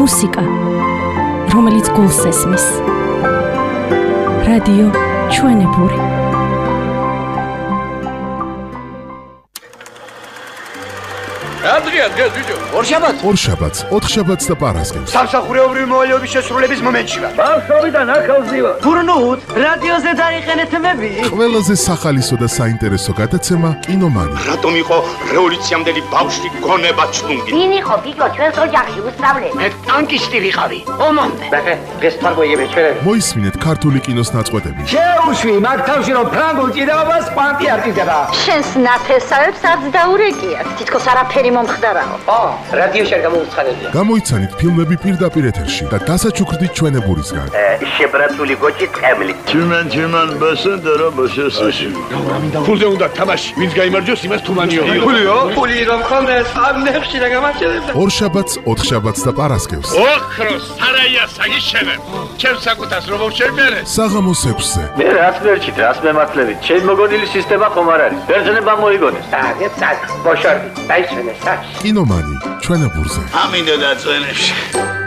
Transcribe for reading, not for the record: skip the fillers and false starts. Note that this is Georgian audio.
მუსიკა, რომელიც გულს ესმის. რადიო ჩვენებური. Andrea, ბიჭო. ორშაბათს, ოთხშაბათს და პარასკევს. სამსახურეობრივი მოვალეობის შესრულების მომენტში ვარ. ბავშვობიდან ახალზი ვარ. გურნუთ, რადიოზე დაიყენეთ მები. ყველაზე სახალისო და საინტერესო გადაცემა კინომანი. რატომ იყო რევოლუციამდელი ბავშვი გონება ჩუნგი? ვინ იყო გიგო ჩვენს ოჯახში უსწავლე? მე ტანკისტი ვიყავი. ომამდე. ეს თარგმნიები ჩვენები. მოისმინეთ ქართული კინოს ნაწყვეტები. შეუშვი მაგ თავში რომ ფრანგულ ჭიდაობას კვანტი არ ჭირდება. შენს ნათესავებს არც დაურეკიათ. თითქოს არაფერი მომხდარაო. რადიოში არ გამოუცხადებია. გამოიცანით ფილმები პირდაპირ ეთერში და დასაჩუქრდით ჩვენებურისგან. შებრაცული გოჭი ტყემლი. Чиман басендера басесაში. ფულზე უნდა თამაში. ვინც გაიმარჯვოს, იმას თუმანიო. ფულიო? ფული რომ ხონდეს, ამ ნებში რა გამარჯვებდა. ორშაბათს, ოთხშაბათს და პარასკევს. ოქროს სარაია საგიშენებ. ჩემს საკუთას რომ შევმერე. საღამოს 6-ზე. მე რას ვერჩით, რას მემართლებით? ჩემ მოგონილი სისტემა ხომ არ არის? ბერძნება მოიგონეს. ბოშორდი, დაიჩვენე საჩ. კინომანი ჩვენებურზე. ამინდა და წვენებში.